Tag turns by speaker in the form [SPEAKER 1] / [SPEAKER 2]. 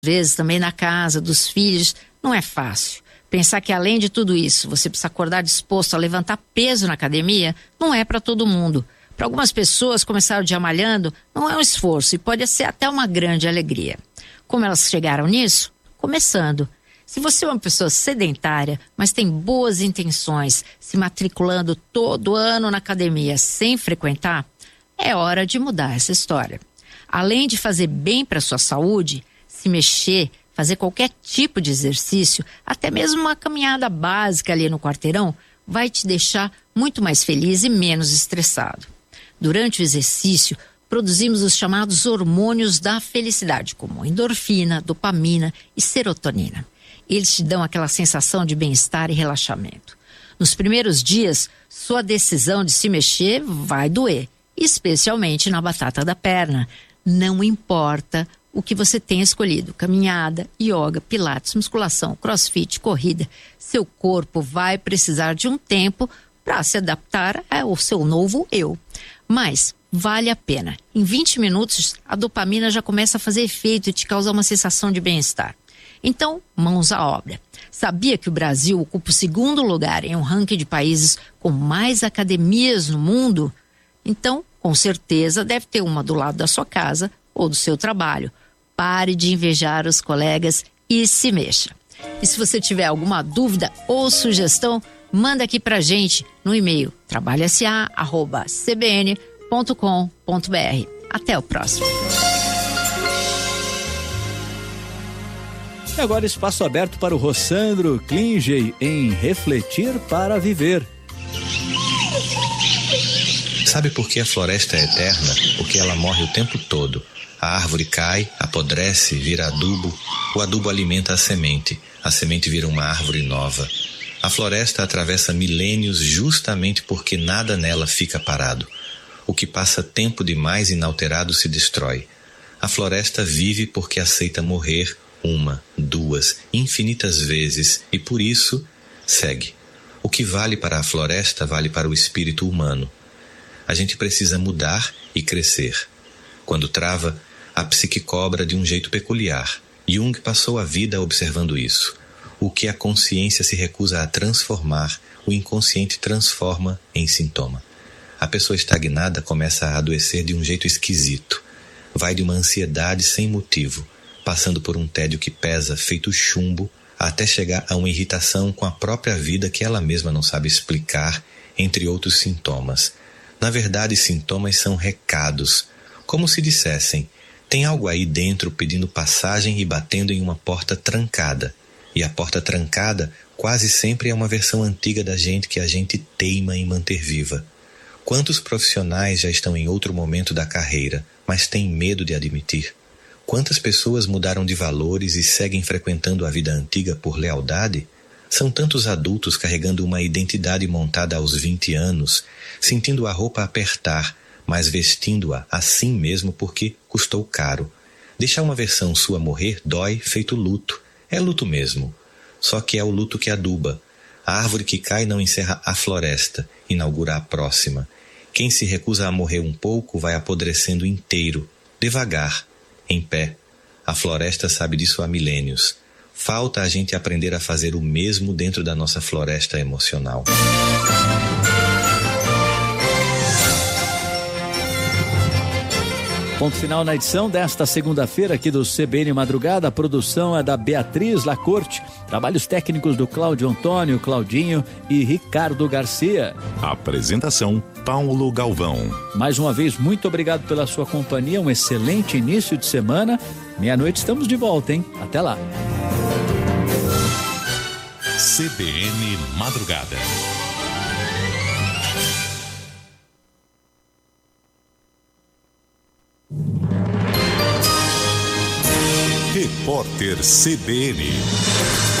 [SPEAKER 1] vezes também na casa dos filhos, não é fácil. Pensar que além de tudo isso, você precisa acordar disposto a levantar peso na academia, não é para todo mundo. Para algumas pessoas, começar o dia malhando não é um esforço e pode ser até uma grande alegria. Como elas chegaram nisso? Começando. Se você é uma pessoa sedentária, mas tem boas intenções, se matriculando todo ano na academia sem frequentar, é hora de mudar essa história. Além de fazer bem para a sua saúde, se mexer, fazer qualquer tipo de exercício, até mesmo uma caminhada básica ali no quarteirão, vai te deixar muito mais feliz e menos estressado. Durante o exercício, produzimos os chamados hormônios da felicidade, como endorfina, dopamina e serotonina. Eles te dão aquela sensação de bem-estar e relaxamento. Nos primeiros dias, sua decisão de se mexer vai doer, especialmente na batata da perna. Não importa o que você tenha escolhido, caminhada, yoga, pilates, musculação, crossfit, corrida, seu corpo vai precisar de um tempo para se adaptar ao seu novo eu. Mas vale a pena. Em 20 minutos, a dopamina já começa a fazer efeito e te causar uma sensação de bem-estar. Então, mãos à obra. Sabia que o Brasil ocupa o 2º lugar em um ranking de países com mais academias no mundo? Então, com certeza, deve ter uma do lado da sua casa ou do seu trabalho. Pare de invejar os colegas e se mexa. E se você tiver alguma dúvida ou sugestão, manda aqui pra gente no e-mail trabalhosa@cbn.com.br. Até o próximo.
[SPEAKER 2] E agora espaço aberto para o Rossandro Klingey em Refletir para Viver.
[SPEAKER 3] Sabe por que a floresta é eterna? Porque ela morre o tempo todo. A árvore cai, apodrece, vira adubo. O adubo alimenta a semente vira uma árvore nova. A floresta atravessa milênios justamente porque nada nela fica parado. O que passa tempo demais inalterado se destrói. A floresta vive porque aceita morrer 1, 2, infinitas vezes e por isso segue. O que vale para a floresta vale para o espírito humano. A gente precisa mudar e crescer. Quando trava, a psique cobra de um jeito peculiar. Jung passou a vida observando isso. O que a consciência se recusa a transformar, o inconsciente transforma em sintoma. A pessoa estagnada começa a adoecer de um jeito esquisito. Vai de uma ansiedade sem motivo, passando por um tédio que pesa, feito chumbo, até chegar a uma irritação com a própria vida que ela mesma não sabe explicar, entre outros sintomas. Na verdade, sintomas são recados, como se dissessem: tem algo aí dentro pedindo passagem e batendo em uma porta trancada. E a porta trancada quase sempre é uma versão antiga da gente que a gente teima em manter viva. Quantos profissionais já estão em outro momento da carreira, mas têm medo de admitir? Quantas pessoas mudaram de valores e seguem frequentando a vida antiga por lealdade? São tantos adultos carregando uma identidade montada aos 20 anos, sentindo a roupa apertar, mas vestindo-a assim mesmo porque custou caro. Deixar uma versão sua morrer dói feito luto. É luto mesmo. Só que é o luto que aduba. A árvore que cai não encerra a floresta, inaugura a próxima. Quem se recusa a morrer um pouco vai apodrecendo inteiro, devagar, em pé. A floresta sabe disso há milênios. Falta a gente aprender a fazer o mesmo dentro da nossa floresta emocional.
[SPEAKER 2] Ponto final na edição desta segunda-feira aqui do CBN Madrugada. A produção é da Beatriz Lacorte. Trabalhos técnicos do Cláudio Antônio, Claudinho e Ricardo Garcia.
[SPEAKER 4] Apresentação: Paulo Galvão.
[SPEAKER 2] Mais uma vez, muito obrigado pela sua companhia. Um excelente início de semana. Meia-noite estamos de volta, hein? Até lá.
[SPEAKER 4] CBN Madrugada. Repórter CBN.